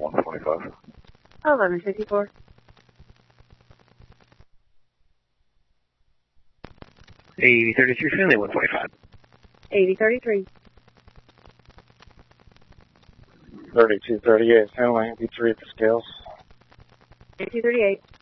125. 1154. 8033 Finley, 125. 8033. 3238 Finley, B3 at the scales. 8238.